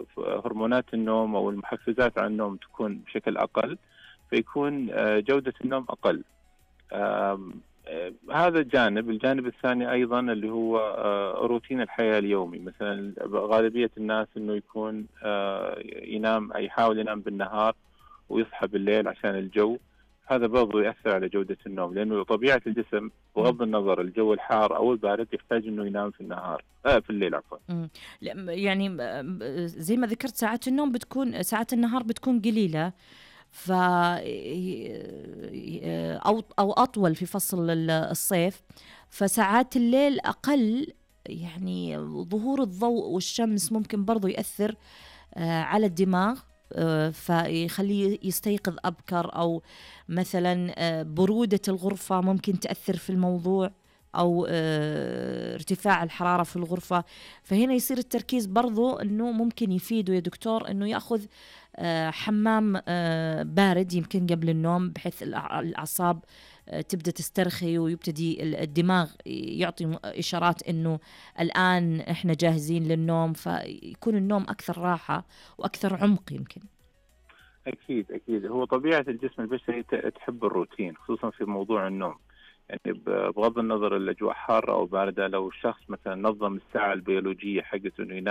هرمونات النوم أو المحفزات على النوم تكون بشكل أقل، فيكون جودة النوم أقل. هذا الجانب الثاني أيضا اللي هو روتين الحياة اليومي. مثلا غالبية الناس أنه يكون يحاول ينام بالنهار ويصحى بالليل عشان الجو، هذا برضو يأثر على جودة النوم، لأنه طبيعة الجسم بغض النظر الجو الحار أو البارد يحتاج أنه ينام في النهار في الليل عفوا. يعني زي ما ذكرت ساعات النهار بتكون قليلة، أو أطول في فصل الصيف، فساعات الليل أقل. يعني ظهور الضوء والشمس ممكن برضو يأثر على الدماغ، فيخليه يستيقظ أبكر، أو مثلا برودة الغرفة ممكن تأثر في الموضوع، أو ارتفاع الحرارة في الغرفة. فهنا يصير التركيز برضو أنه ممكن يفيده يا دكتور أنه يأخذ حمام بارد يمكن قبل النوم، بحيث الأعصاب تبدأ تسترخي، ويبتدي الدماغ يعطي إشارات أنه الآن إحنا جاهزين للنوم، فيكون النوم أكثر راحة وأكثر عمق يمكن. أكيد هو طبيعة الجسم البشري تحب الروتين، خصوصا في موضوع النوم. يعني بغض النظر الأجواء حارة أو باردة، لو الشخص مثلا نظم الساعة البيولوجية حقته إنه ينام